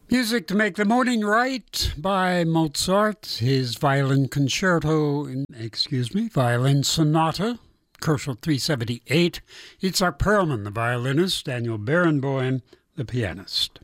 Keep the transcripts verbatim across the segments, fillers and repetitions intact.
Music to make the morning right by Mozart, his violin concerto, excuse me, violin sonata, Koszul three seventy-eight. Itzhak Perlman, the violinist, Daniel Barenboim, the pianist.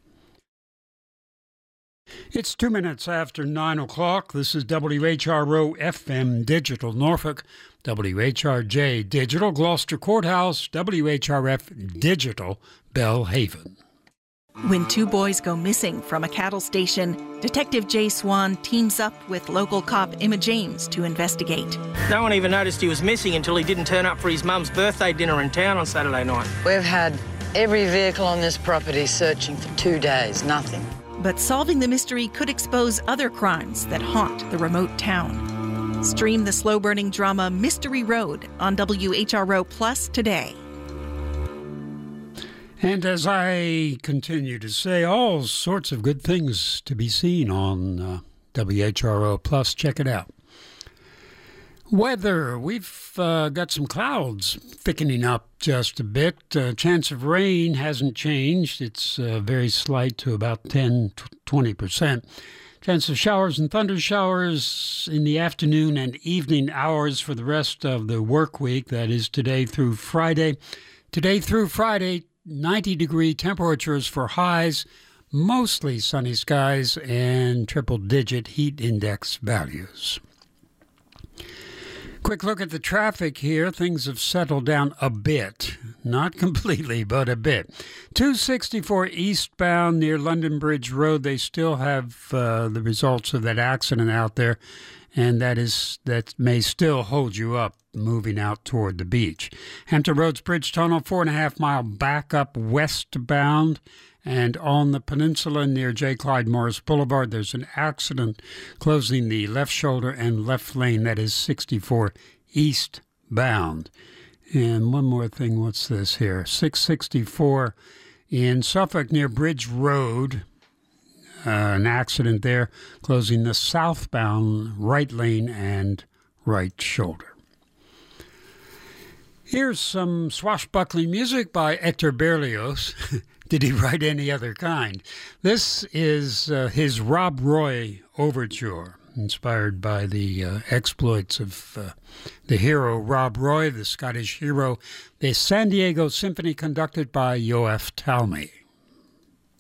It's two minutes after nine o'clock. This is W H R O F M Digital Norfolk, W H R J Digital Gloucester Courthouse, W H R F Digital Belhaven. When two boys go missing from a cattle station, Detective Jay Swan teams up with local cop Emma James to investigate. No one even noticed he was missing until he didn't turn up for his mum's birthday dinner in town on Saturday night. We've had every vehicle on this property searching for two days, nothing. But solving the mystery could expose other crimes that haunt the remote town. Stream the slow-burning drama Mystery Road on W H R O Plus today. And as I continue to say, all sorts of good things to be seen on uh, W H R O Plus. Check it out. Weather. We've uh, got some clouds thickening up just a bit. Uh, chance of rain hasn't changed. It's uh, very slight to about ten to twenty percent. Chance of showers and thunder showers in the afternoon and evening hours for the rest of the work week. That is today through Friday. Today through Friday, ninety degree temperatures for highs, mostly sunny skies, and triple-digit heat index values. Quick look at the traffic here. Things have settled down a bit. Not completely, but a bit. two sixty-four eastbound near London Bridge Road. They still have uh, the results of that accident out there, and that is that may still hold you up moving out toward the beach. Hampton Roads Bridge Tunnel, four and a half mile backup westbound. And on the peninsula near J. Clyde Morris Boulevard, there's an accident closing the left shoulder and left lane. That is sixty-four eastbound. And one more thing, what's this here? six sixty-four in Suffolk near Bridge Road. Uh, an accident there closing the southbound right lane and right shoulder. Here's some swashbuckling music by Hector Berlioz. Did he write any other kind? This is uh, his Rob Roy Overture, inspired by the uh, exploits of uh, the hero Rob Roy, the Scottish hero, the San Diego Symphony conducted by Yoav Talmy.